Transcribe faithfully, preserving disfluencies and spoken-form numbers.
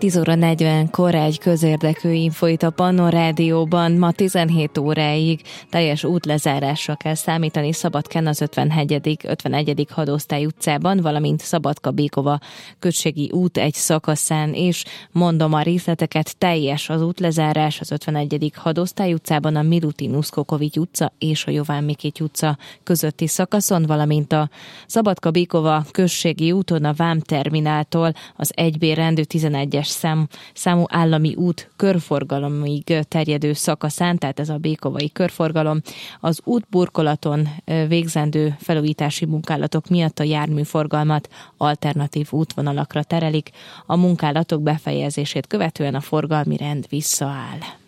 tíz óra negyvenkor egy közérdekű info itt a Pannon Rádióban. Ma tizenhét óráig teljes útlezárásra kell számítani Szabadkán az ötvenhegyedik ötvenegyedik hadosztály utcában, valamint Szabadka-Békova községi út egy szakaszán, és mondom a részleteket, teljes az útlezárás az ötvenegyedik hadosztály utcában, a Milutin Uszkokovics utca és a Jován Mikity utca közötti szakaszon, valamint a Szabadka-Békova községi úton a Vámtermináltól az egy bé rendű tizenegyes szám, számú állami út körforgalomig terjedő szakaszán, tehát ez a békovai körforgalom. Az útburkolaton végzendő felújítási munkálatok miatt a járműforgalmat alternatív útvonalakra terelik. A munkálatok befejezését követően a forgalmi rend visszaáll.